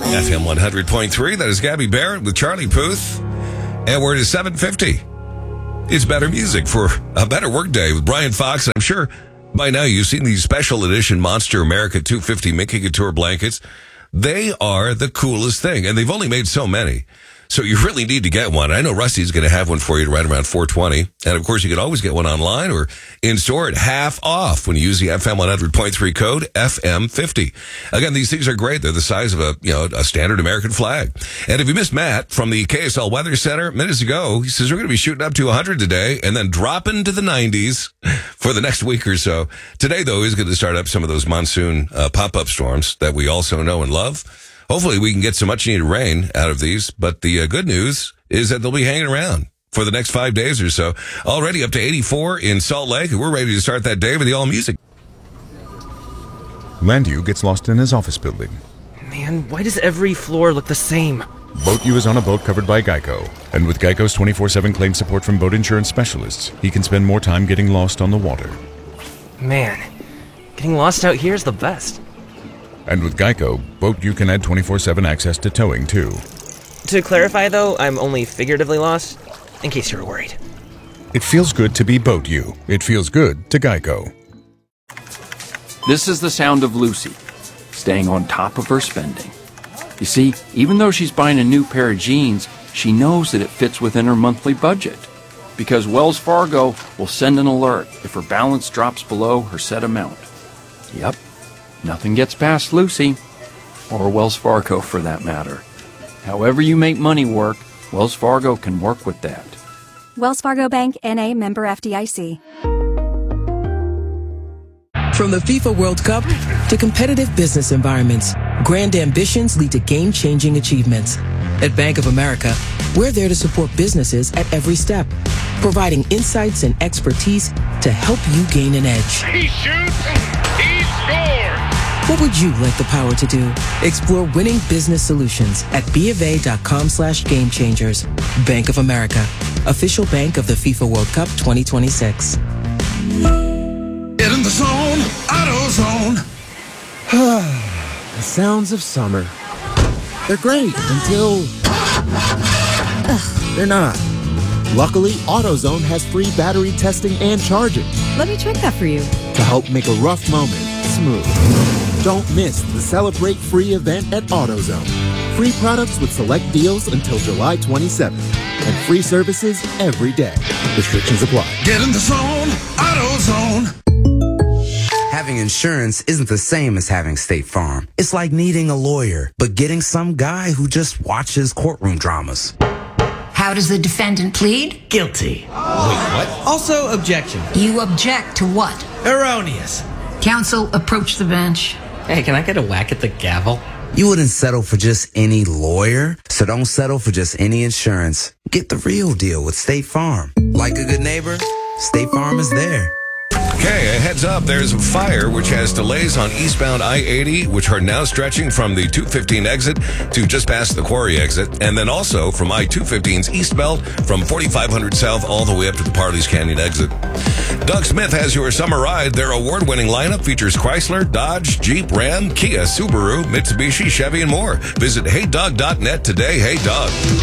FM 100.3. That is Gabby Barrett with Charlie Puth. And we're at 7:50. It's better music for a better workday with Brian Fox. I'm sure by now you've seen these special edition Monster America 250 Mickey Couture blankets. They are the coolest thing, and they've only made so many. So you really need to get one. I know Rusty's going to have one for you right around 420. And of course, you can always get one online or in store at half off when you use the FM 100.3 code FM50. Again, these things are great. They're the size of a standard American flag. And if you missed Matt from the KSL Weather Center minutes ago, he says we're going to be shooting up to 100 today and then dropping to the 90s for the next week or so. Today, though, he's going to start up some of those monsoon pop-up storms that we also know and love. Hopefully we can get some much needed rain out of these, but the good news is that they'll be hanging around for the next 5 days or so. Already up to 84 in Salt Lake, and we're ready to start that day with the all music. Landu gets lost in his office building. Man, why does every floor look the same? Boat U is on a boat covered by Geico, and with Geico's 24/7 claim support from boat insurance specialists, he can spend more time getting lost on the water. Man, getting lost out here is the best. And with Geico, Boat U can add 24/7 access to towing, too. To clarify, though, I'm only figuratively lost, in case you were worried. It feels good to be Boat U. It feels good to Geico. This is the sound of Lucy, staying on top of her spending. You see, even though she's buying a new pair of jeans, she knows that it fits within her monthly budget. Because Wells Fargo will send an alert if her balance drops below her set amount. Yep. Nothing gets past Lucy, or Wells Fargo for that matter. However you make money work, Wells Fargo can work with that. Wells Fargo Bank, N.A., member FDIC. From the FIFA World Cup to competitive business environments, grand ambitions lead to game-changing achievements. At Bank of America, we're there to support businesses at every step, providing insights and expertise to help you gain an edge. He shoots, he scores! What would you like the power to do? Explore winning business solutions at BofA.com/gamechangers. Bank of America, official bank of the FIFA World Cup 2026. Get in the zone, AutoZone. The sounds of summer. They're great until they're not. Luckily, AutoZone has free battery testing and charging Let me check that for you. to help make a rough moment smooth. Don't miss the Celebrate Free event at AutoZone. Free products with select deals until July 27th. And free services every day. Restrictions apply. Get in the zone, AutoZone. Having insurance isn't the same as having State Farm. It's like needing a lawyer, but getting some guy who just watches courtroom dramas. How does the defendant plead? Guilty. Wait, what? Also, objection. You object to what? Erroneous. Counsel, approach the bench. Hey, can I get a whack at the gavel? You wouldn't settle for just any lawyer, so don't settle for just any insurance. Get the real deal with State Farm. Like a good neighbor, State Farm is there. Okay, a heads up, there's a fire which has delays on eastbound I-80, which are now stretching from the 215 exit to just past the Quarry exit, and then also from I-215's east belt from 4500 south all the way up to the Parley's Canyon exit. Doug Smith has your summer ride. Their award-winning lineup features Chrysler, Dodge, Jeep, Ram, Kia, Subaru, Mitsubishi, Chevy, and more. Visit HeyDoug.net today. Hey, Doug.